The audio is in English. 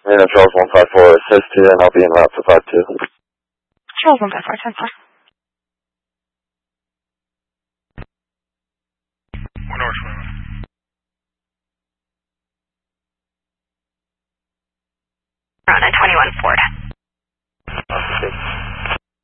Charles 154, assist to you, and I'll be en route to 52. Charles 154, 10-4. 1 North Road. Around 921 Ford.